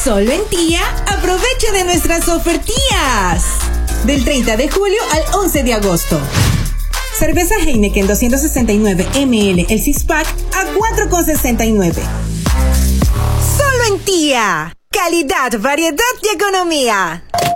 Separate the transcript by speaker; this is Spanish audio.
Speaker 1: Solo en Tía, aprovecha de nuestras ofertías. Del 30 de julio al 11 de agosto. Cerveza Heineken 269 ml, el 6-pack a 4,69. Solo en Tía. Calidad, variedad y economía.